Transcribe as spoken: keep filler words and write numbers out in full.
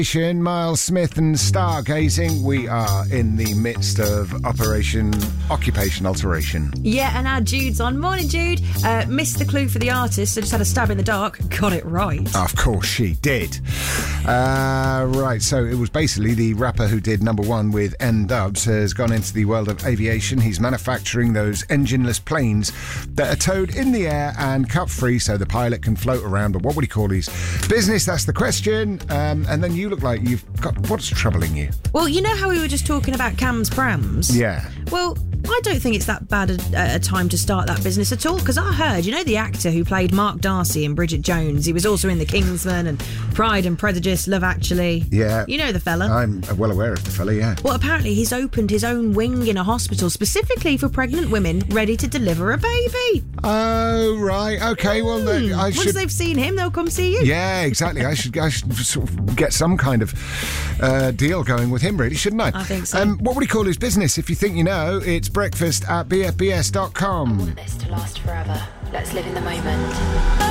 Miles Smith and Stargazing. We are in the midst of Operation Occupation Alteration. Yeah, and our Jude's on. Morning, Jude. Uh, missed the clue for the artist, so just had a stab in the dark. Got it right. Of course she did. Uh, right, so it was basically the rapper who did number one with N-Dubs has gone into the world of aviation. He's manufacturing those engineless planes that are towed in the air and cut-free so the pilot can float around. But what would he call his business? That's the question. Um, and then you look like you've got... What's troubling you? Well, you know how we were just talking about Cam's Prams? Yeah. Well, I don't think it's that bad a, a time to start that business at all, because I heard, you know the actor who played Mark Darcy in Bridget Jones? He was also in The Kingsman and Pride and Prejudice, Love Actually. Yeah. You know the fella? I'm well aware of the fella, yeah. Well, apparently he's opened his own wing in a hospital specifically for pregnant women ready to deliver a baby. Oh, right. OK, well, then I Once should... they've seen him, they'll come see you. Yeah, exactly. I should I should sort of get some kind of uh, deal going with him, really, shouldn't I? I think so. Um, what would he call his business? If you think you know, it's breakfast at b f b s dot com. I want this to last forever. Let's live in the moment.